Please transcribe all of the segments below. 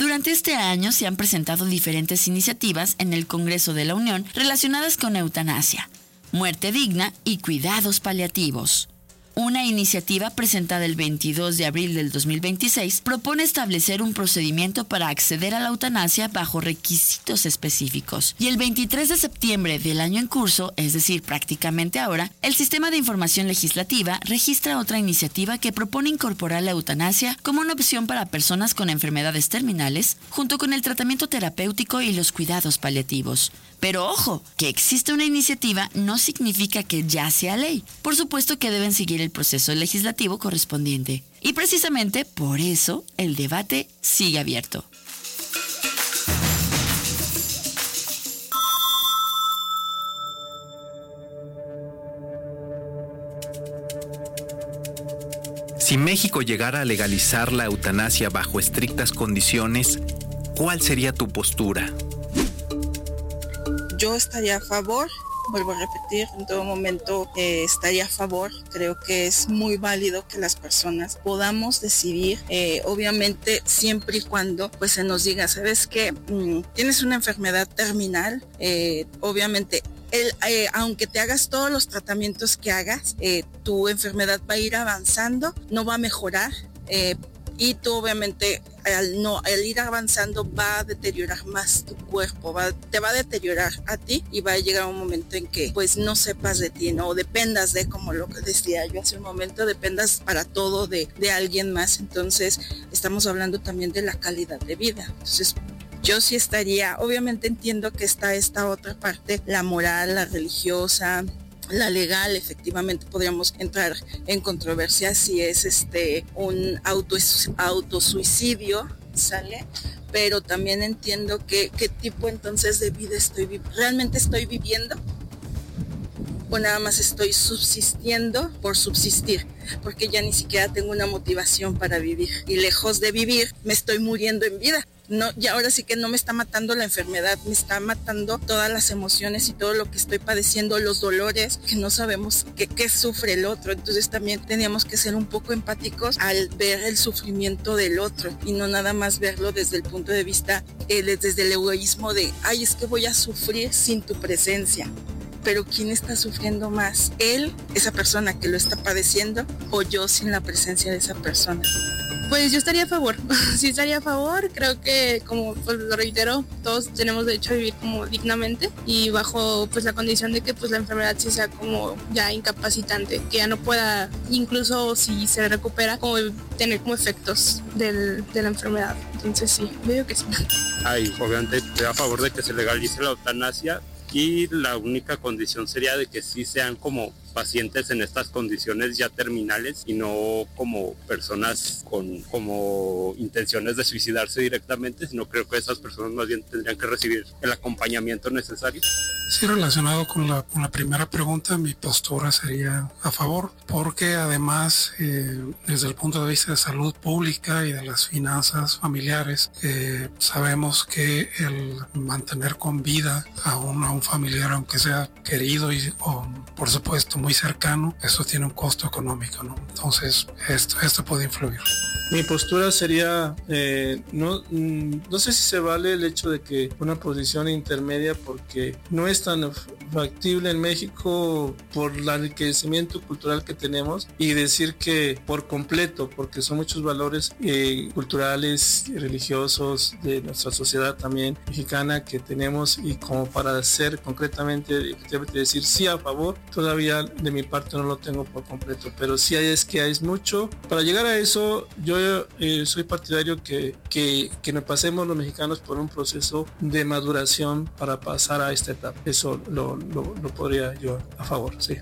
Durante este año se han presentado diferentes iniciativas en el Congreso de la Unión relacionadas con eutanasia, muerte digna y cuidados paliativos. Una iniciativa presentada el 22 de abril del 2026 propone establecer un procedimiento para acceder a la eutanasia bajo requisitos específicos. Y el 23 de septiembre del año en curso, es decir, prácticamente ahora, el Sistema de Información Legislativa registra otra iniciativa que propone incorporar la eutanasia como una opción para personas con enfermedades terminales, junto con el tratamiento terapéutico y los cuidados paliativos. Pero ojo, que existe una iniciativa no significa que ya sea ley. Por supuesto que deben seguir el proceso legislativo correspondiente. Y precisamente por eso el debate sigue abierto. Si México llegara a legalizar la eutanasia bajo estrictas condiciones, ¿cuál sería tu postura? Yo estaría a favor, vuelvo a repetir, en todo momento estaría a favor. Creo que es muy válido que las personas podamos decidir, obviamente siempre y cuando pues se nos diga, ¿sabes qué? Tienes una enfermedad terminal, obviamente aunque te hagas todos los tratamientos que hagas, tu enfermedad va a ir avanzando, no va a mejorar. Y tú obviamente al ir avanzando va a deteriorar más tu cuerpo, te va a deteriorar a ti y va a llegar un momento en que pues no sepas de ti, ¿no? O dependas de, como lo que decía yo hace un momento, dependas para todo de alguien más. Entonces estamos hablando también de la calidad de vida. Entonces yo sí estaría, obviamente entiendo que está esta otra parte, la moral, la religiosa, la legal. Efectivamente podríamos entrar en controversia si es un autosuicidio, ¿sale? Pero también entiendo qué tipo entonces de vida realmente estoy viviendo, o nada más estoy subsistiendo por subsistir, porque ya ni siquiera tengo una motivación para vivir, y lejos de vivir me estoy muriendo en vida. No, y ahora sí que no me está matando la enfermedad, me está matando todas las emociones y todo lo que estoy padeciendo, los dolores, que no sabemos qué sufre el otro. Entonces también teníamos que ser un poco empáticos al ver el sufrimiento del otro y no nada más verlo desde el punto de vista, desde el egoísmo de, ay, es que voy a sufrir sin tu presencia. Pero ¿quién está sufriendo más? ¿Él, esa persona que lo está padeciendo, o yo sin la presencia de esa persona? Pues yo estaría a favor, sí estaría a favor. Creo que, como pues, lo reitero, todos tenemos derecho a vivir como dignamente y bajo pues la condición de que pues la enfermedad sí sea como ya incapacitante, que ya no pueda, incluso si se recupera, como tener como efectos de la enfermedad. Entonces sí, yo digo que sí. Obviamente estoy a favor de que se legalice la eutanasia, y la única condición sería de que sí sean como pacientes en estas condiciones ya terminales y no como personas con como intenciones de suicidarse directamente, sino creo que esas personas más bien tendrían que recibir el acompañamiento necesario. Sí, relacionado con la primera pregunta, mi postura sería a favor, porque además desde el punto de vista de salud pública y de las finanzas familiares, sabemos que el mantener con vida a un familiar, aunque sea querido o por supuesto muy cercano, eso tiene un costo económico, ¿no? Entonces esto puede influir. Mi postura sería, no sé si se vale el hecho de que una posición intermedia, porque no es tan factible en México por el enriquecimiento cultural que tenemos, y decir que por completo, porque son muchos valores culturales y religiosos de nuestra sociedad también mexicana que tenemos, y como para hacer concretamente, decir sí a favor, todavía de mi parte no lo tengo por completo, pero sí es mucho. Para llegar a eso, yo soy partidario que nos pasemos los mexicanos por un proceso de maduración para pasar a esta etapa. Eso lo podría yo a favor, sí.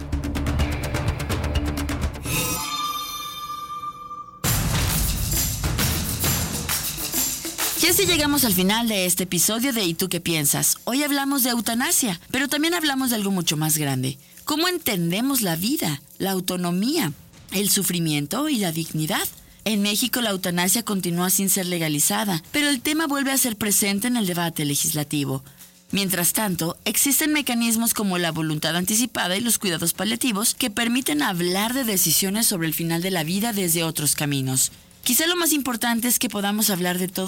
Y así llegamos al final de este episodio de ¿Y tú qué piensas? Hoy hablamos de eutanasia, pero también hablamos de algo mucho más grande. ¿Cómo entendemos la vida, la autonomía, el sufrimiento y la dignidad? En México la eutanasia continúa sin ser legalizada, pero el tema vuelve a ser presente en el debate legislativo. Mientras tanto, existen mecanismos como la voluntad anticipada y los cuidados paliativos que permiten hablar de decisiones sobre el final de la vida desde otros caminos. Quizá lo más importante es que podamos hablar de todo